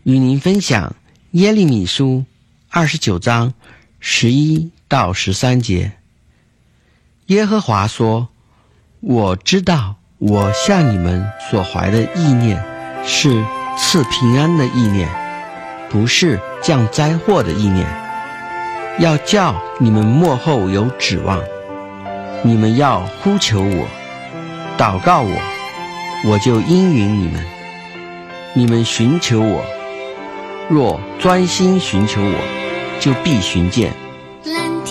与您分享耶利米书29章11到13节。耶和华说，我知道我向你们所怀的意念是赐平安的意念，不是降灾祸的意念，要叫你们末后有指望。你们要呼求我，祷告我，我就应允你们。你们寻求我，若专心寻求我，就必寻见。